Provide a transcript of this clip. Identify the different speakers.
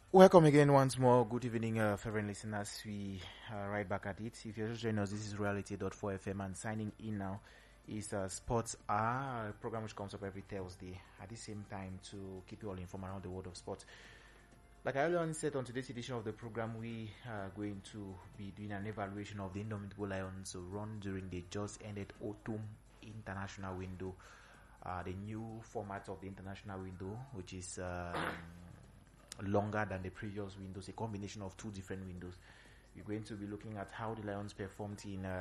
Speaker 1: Welcome again once more. Good evening, favorite listeners. We are right back at it. If you're just joining us, this is Reality.4 FM, and signing in now is Sports R, a program which comes up every Thursday at the same time to keep you all informed around the world of sports. Like I earlier on said, on today's edition of the program, we are going to be doing an evaluation of the Indomitable Lions run during the just ended autumn international window. The new format of the international window, which is longer than the previous windows, a combination of two different windows. We're going to be looking at how the Lions performed in